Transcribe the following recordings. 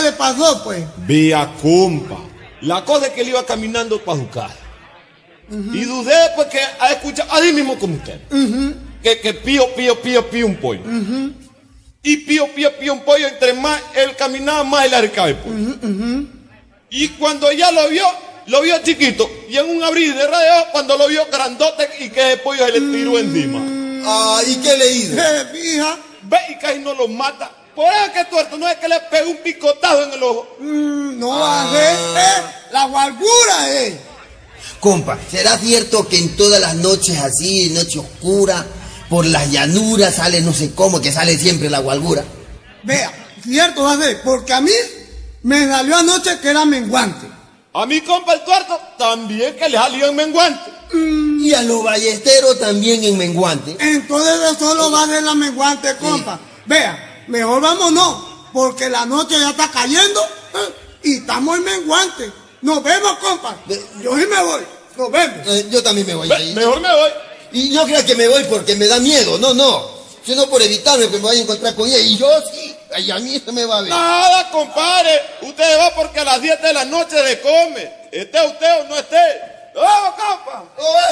le pasó, pues? Vía compa. La cosa es que él iba caminando para su casa. Y dudé pues que a escuchar, así mismo como usted. Que pío un pollo. Y pío un pollo, entre más él caminaba, más él acercaba el pollo. Y cuando ella lo vio chiquito. Y en un abrir de radio, cuando lo vio grandote y que el pollo se le tiró encima. ¿Y qué le hizo? Fija. Ve y casi no lo mata. Por eso que tuerto, no es que le pegue un picotazo en el ojo. No hace, la guargura, Compa, ¿será cierto que en todas las noches así, noche oscura, por las llanuras sale no sé cómo, que sale siempre la guargura? Vea, cierto va a ser, porque a mí me salió anoche que era menguante. A mi compa el tuerto también que le salió en menguante. Y a los ballesteros también en menguante. Entonces de solo va a ser la menguante, compa. Vea, mejor vámonos, porque la noche ya está cayendo y estamos en menguante. Nos vemos, compa. Yo sí me voy. Nos vemos. Yo también me voy ahí. Mejor me voy. Y no creas que me voy porque me da miedo. No. Sino por evitarme que me vaya a encontrar con ella. Y yo sí. Ay, a mí se me va a ver. Nada, compadre. Usted va porque a las 7 de la noche se come. Esté usted o no esté. ¡Vamos, compa!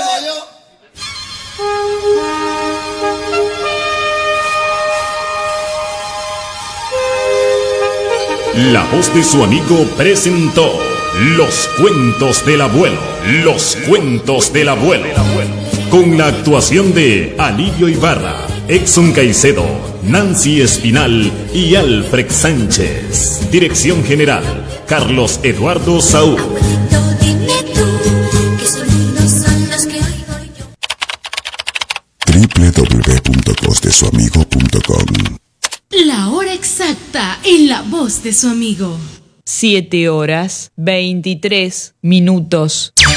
La voz de su amigo presentó Los Cuentos del Abuelo. Los Cuentos del Abuelo. Con la actuación de Alirio Ibarra, Exxon Caicedo, Nancy Espinal y Alfred Sánchez. Dirección general, Carlos Eduardo Saúl. www.vozdesuamigo.com. La hora exacta en La Voz de su Amigo. 7:23 minutos.